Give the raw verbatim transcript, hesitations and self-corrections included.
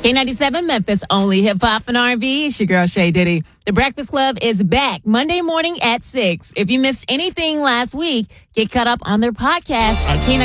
K ninety-seven Memphis, only hip hop and R and B. It's your girl Shay Diddy. The Breakfast Club is back Monday morning at six. If you missed anything last week, get caught up on their podcast at K